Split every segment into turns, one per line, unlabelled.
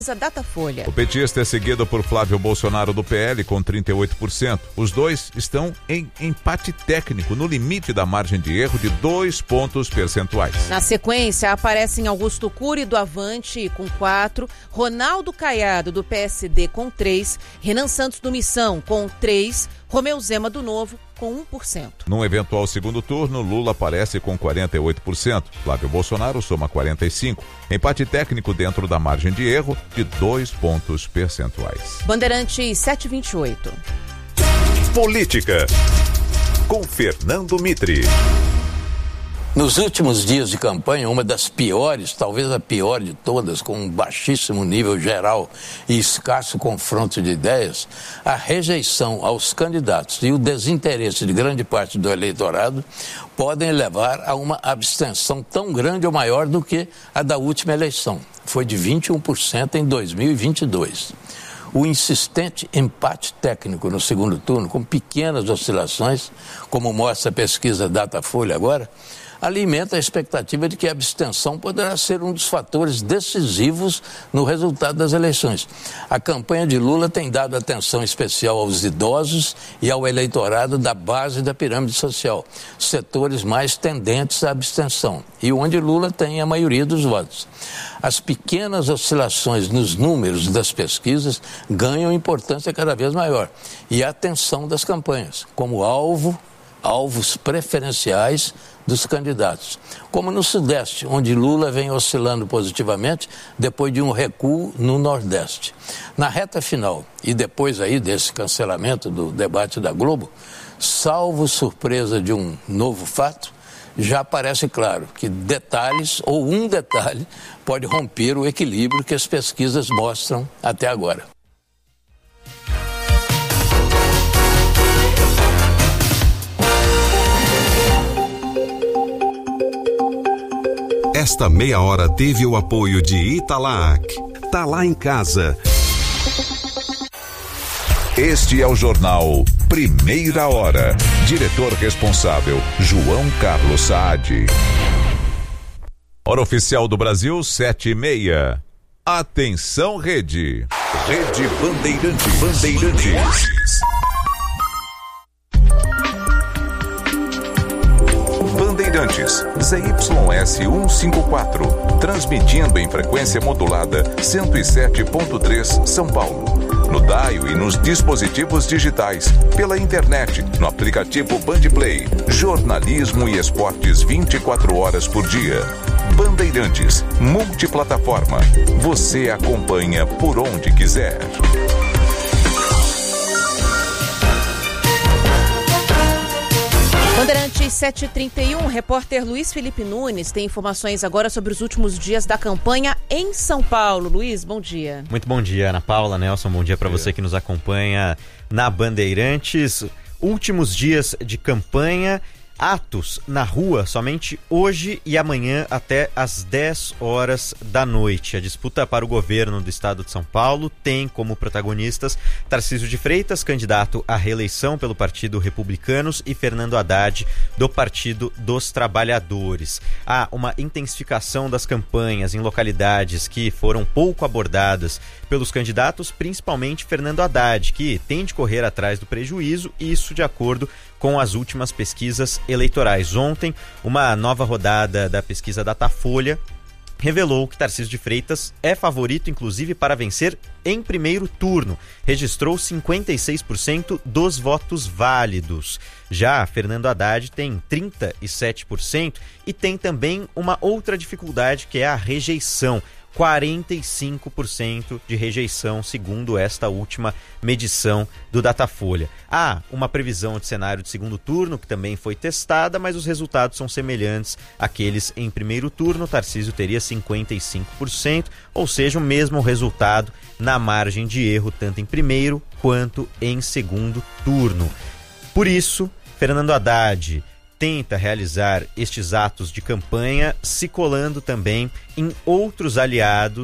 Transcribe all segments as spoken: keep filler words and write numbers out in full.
Datafolha.
O petista é seguido por Flávio Bolsonaro do P L com trinta e oito por cento. Os dois estão em empate técnico, no limite da margem de erro de dois pontos percentuais.
Na sequência, aparecem Augusto Cury do Avante com quatro, Ronaldo Caiado do P S D com três, Renan Santos do Missão com três, Romeu Zema do Novo com um por cento.
Num eventual segundo turno, Lula aparece com quarenta e oito por cento. Flávio Bolsonaro soma quarenta e cinco por cento. Empate técnico dentro da margem de erro de dois pontos percentuais.
Bandeirantes sete e vinte e oito.
Política, com Fernando Mitre.
Nos últimos dias de campanha, uma das piores, talvez a pior de todas, com um baixíssimo nível geral e escasso confronto de ideias, a rejeição aos candidatos e o desinteresse de grande parte do eleitorado podem levar a uma abstenção tão grande ou maior do que a da última eleição. Foi de vinte e um por cento em dois mil e vinte e dois. O insistente empate técnico no segundo turno, com pequenas oscilações, como mostra a pesquisa Datafolha agora, alimenta a expectativa de que a abstenção poderá ser um dos fatores decisivos no resultado das eleições. A campanha de Lula tem dado atenção especial aos idosos e ao eleitorado da base da pirâmide social, setores mais tendentes à abstenção, e onde Lula tem a maioria dos votos. As pequenas oscilações nos números das pesquisas ganham importância cada vez maior, e a atenção das campanhas, como alvo, alvos preferenciais dos candidatos, como no Sudeste, onde Lula vem oscilando positivamente depois de um recuo no Nordeste. Na reta final, e depois aí desse cancelamento do debate da Globo, salvo surpresa de um novo fato, já parece claro que detalhes ou um detalhe pode romper o equilíbrio que as pesquisas mostram até agora.
Esta meia hora teve o apoio de Italac. Tá lá em casa.
Este é o Jornal Primeira Hora. Diretor responsável, João Carlos Saad. Hora oficial do Brasil, sete e meia. Atenção, Rede.
Rede Bandeirantes. Bandeirantes. Bandeirantes, Z Y S cento e cinquenta e quatro, transmitindo em frequência modulada cento e sete ponto três São Paulo. No Daio e nos dispositivos digitais, pela internet, no aplicativo Bandplay, jornalismo e esportes vinte e quatro horas por dia. Bandeirantes, multiplataforma. Você acompanha por onde quiser.
Bandeirantes sete e trinta e um, repórter Luiz Felipe Nunes tem informações agora sobre os últimos dias da campanha em São Paulo. Luiz, bom dia.
Muito bom dia, Ana Paula, Nelson, bom dia para você que nos acompanha na Bandeirantes. Últimos dias de campanha, atos na rua somente hoje e amanhã até às dez horas da noite. A disputa para o governo do estado de São Paulo tem como protagonistas Tarcísio de Freitas, candidato à reeleição pelo Partido Republicanos, e Fernando Haddad, do Partido dos Trabalhadores. Há uma intensificação das campanhas em localidades que foram pouco abordadas pelos candidatos, principalmente Fernando Haddad, que tem de correr atrás do prejuízo, isso de acordo com as últimas pesquisas eleitorais. Ontem, uma nova rodada da pesquisa Datafolha revelou que Tarcísio de Freitas é favorito, inclusive, para vencer em primeiro turno. Registrou cinquenta e seis por cento dos votos válidos. Já Fernando Haddad tem trinta e sete por cento e tem também uma outra dificuldade, que é a rejeição. quarenta e cinco por cento de rejeição, segundo esta última medição do Datafolha. Há uma previsão de cenário de segundo turno, que também foi testada, mas os resultados são semelhantes àqueles em primeiro turno. Tarcísio teria cinquenta e cinco por cento, ou seja, o mesmo resultado na margem de erro, tanto em primeiro quanto em segundo turno. Por isso, Fernando Haddad tenta realizar estes atos de campanha se colando também em outros aliados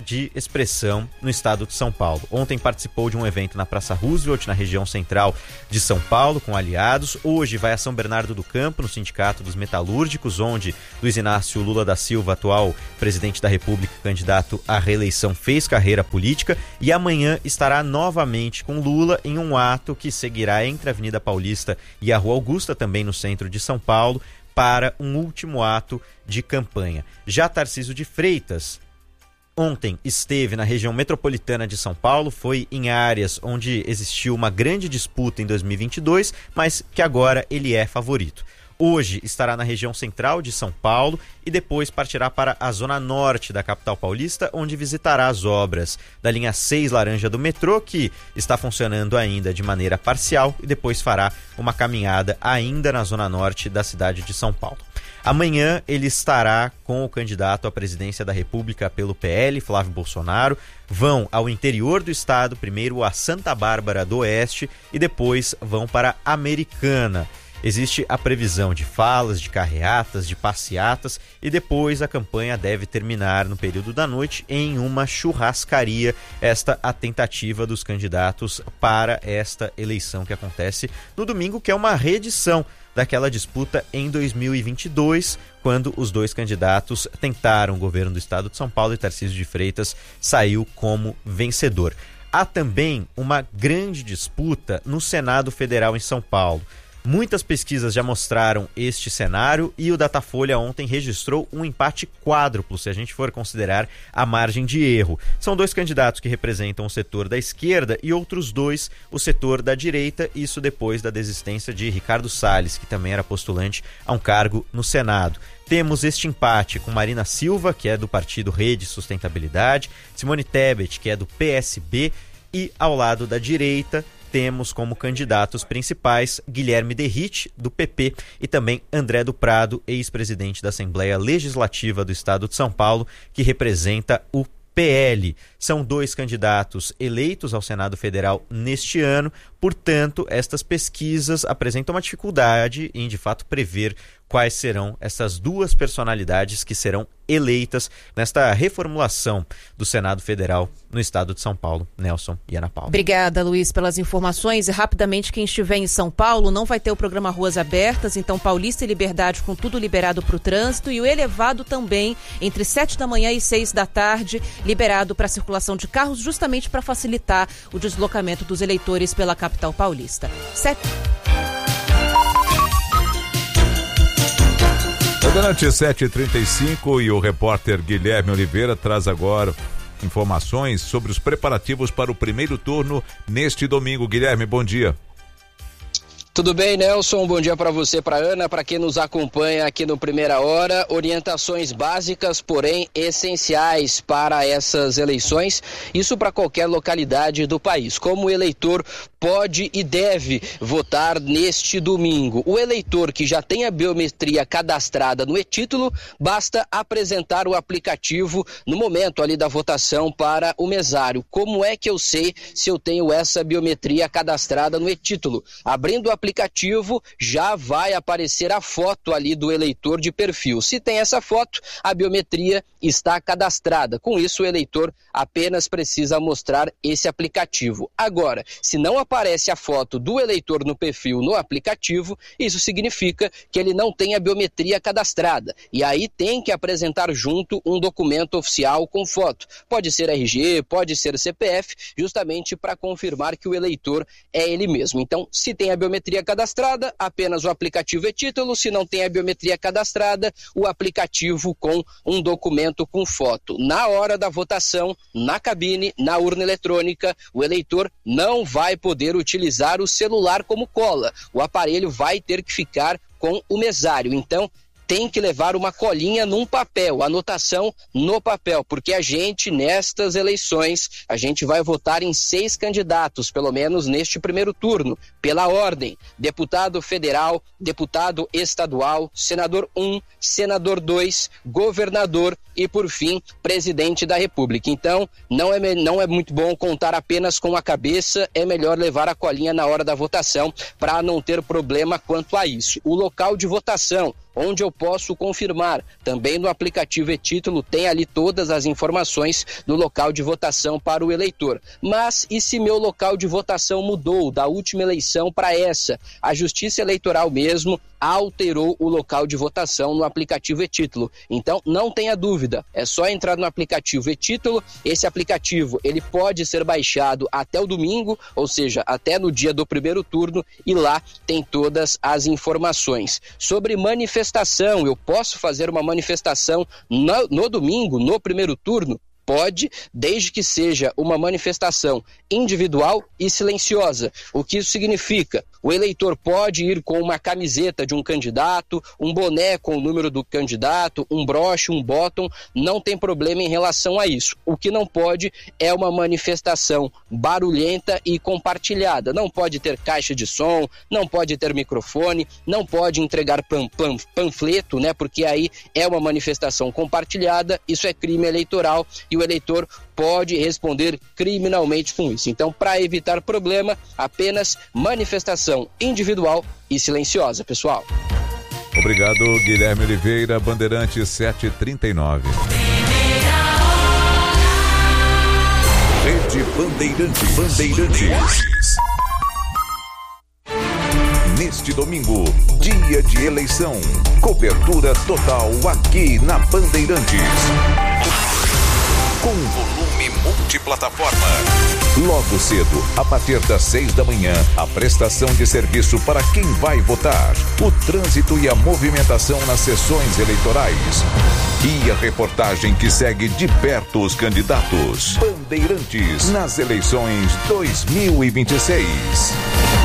de expressão no estado de São Paulo. Ontem participou de um evento na Praça Roosevelt, na região central de São Paulo, com aliados. Hoje vai a São Bernardo do Campo, no Sindicato dos Metalúrgicos, onde Luiz Inácio Lula da Silva, atual presidente da República, candidato à reeleição, fez carreira política. E amanhã estará novamente com Lula em um ato que seguirá entre a Avenida Paulista e a Rua Augusta, também no centro de São Paulo, para um último ato de campanha. Já Tarcísio de Freitas ontem esteve na região metropolitana de São Paulo, foi em áreas onde existiu uma grande disputa em dois mil e vinte e dois, mas que agora ele é favorito. Hoje estará na região central de São Paulo e depois partirá para a zona norte da capital paulista, onde visitará as obras da linha seis laranja do metrô, que está funcionando ainda de maneira parcial, e depois fará uma caminhada ainda na zona norte da cidade de São Paulo. Amanhã ele estará com o candidato à presidência da República pelo P L, Flávio Bolsonaro. Vão ao interior do estado, primeiro a Santa Bárbara do Oeste e depois vão para Americana. Existe a previsão de falas, de carreatas, de passeatas e depois a campanha deve terminar no período da noite em uma churrascaria. Esta a tentativa dos candidatos para esta eleição que acontece no domingo, que é uma reedição daquela disputa em dois mil e vinte e dois, quando os dois candidatos tentaram o governo do estado de São Paulo e Tarcísio de Freitas saiu como vencedor. Há também uma grande disputa no Senado Federal em São Paulo. Muitas pesquisas já mostraram este cenário e o Datafolha ontem registrou um empate quádruplo, se a gente for considerar a margem de erro. São dois candidatos que representam o setor da esquerda e outros dois o setor da direita, isso depois da desistência de Ricardo Salles, que também era postulante a um cargo no Senado. Temos este empate com Marina Silva, que é do partido Rede Sustentabilidade, Simone Tebet, que é do P S B, e ao lado da direita temos como candidatos principais Guilherme Derrite, do P P, e também André do Prado, ex-presidente da Assembleia Legislativa do Estado de São Paulo, que representa o P L. São dois candidatos eleitos ao Senado Federal neste ano, portanto, estas pesquisas apresentam uma dificuldade em, de fato, prever quais serão essas duas personalidades que serão eleitas nesta reformulação do Senado Federal no estado de São Paulo. Nelson e Ana Paula.
Obrigada, Luiz, pelas informações. E rapidamente, quem estiver em São Paulo não vai ter o programa Ruas Abertas, então Paulista e Liberdade com tudo liberado para o trânsito e o elevado também entre sete da manhã e seis da tarde, liberado para a circulação de carros, justamente para facilitar o deslocamento dos eleitores pela capital paulista. Sete...
Durante sete e trinta e cinco e o repórter Guilherme Oliveira traz agora informações sobre os preparativos para o primeiro turno neste domingo. Guilherme, bom dia.
Tudo bem, Nelson? Bom dia para você, para Ana, para quem nos acompanha aqui no Primeira Hora. Orientações básicas, porém essenciais para essas eleições, isso para qualquer localidade do país. Como o eleitor pode e deve votar neste domingo? O eleitor que já tem a biometria cadastrada no e-título, basta apresentar o aplicativo no momento ali da votação para o mesário. Como é que eu sei se eu tenho essa biometria cadastrada no e-título? Abrindo o aplicativo, já vai aparecer a foto ali do eleitor de perfil. Se tem essa foto, a biometria está cadastrada. Com isso, o eleitor apenas precisa mostrar esse aplicativo. Agora, se não aparece a foto do eleitor no perfil no aplicativo, isso significa que ele não tem a biometria cadastrada. E aí tem que apresentar junto um documento oficial com foto. Pode ser R G, pode ser C P F, justamente para confirmar que o eleitor é ele mesmo. Então, se tem a biometria cadastrada, apenas o aplicativo e título. Se não tem a biometria cadastrada, o aplicativo com um documento com foto. Na hora da votação, na cabine, na urna eletrônica, o eleitor não vai poder utilizar o celular como cola. O aparelho vai ter que ficar com o mesário. Então, tem que levar uma colinha num papel, anotação no papel, porque a gente, nestas eleições, a gente vai votar em seis candidatos, pelo menos neste primeiro turno, pela ordem: deputado federal, deputado estadual, senador um, senador dois, governador e, por fim, presidente da República. Então, não é, não é muito bom contar apenas com a cabeça, é melhor levar a colinha na hora da votação para não ter problema quanto a isso. O local de votação, onde eu posso confirmar. Também no aplicativo e-Título tem ali todas as informações do local de votação para o eleitor. Mas e se meu local de votação mudou da última eleição para essa? A Justiça Eleitoral mesmo alterou o local de votação no aplicativo e-Título. Então, não tenha dúvida, é só entrar no aplicativo e-Título. Esse aplicativo, ele pode ser baixado até o domingo, ou seja, até no dia do primeiro turno, e lá tem todas as informações. Sobre manifestação, eu posso fazer uma manifestação no, no domingo, no primeiro turno? Pode, desde que seja uma manifestação individual e silenciosa. O que isso significa? O eleitor pode ir com uma camiseta de um candidato, um boné com o número do candidato, um broche, um bottom, não tem problema em relação a isso. O que não pode é uma manifestação barulhenta e compartilhada. Não pode ter caixa de som, não pode ter microfone, não pode entregar pan, pan, panfleto, né? Porque aí é uma manifestação compartilhada, isso é crime eleitoral e o eleitor pode responder criminalmente com isso. Então, para evitar problema, apenas manifestação individual e silenciosa, pessoal.
Obrigado, Guilherme Oliveira, Bandeirantes sete e trinta e nove.
Rede Bandeirantes. Bandeirantes. Neste domingo, dia de eleição, cobertura total aqui na Bandeirantes. Com volume multiplataforma. Logo cedo, a partir das seis da manhã, a prestação de serviço para quem vai votar, o trânsito e a movimentação nas sessões eleitorais. E a reportagem que segue de perto os candidatos. Bandeirantes nas eleições dois mil e vinte e seis.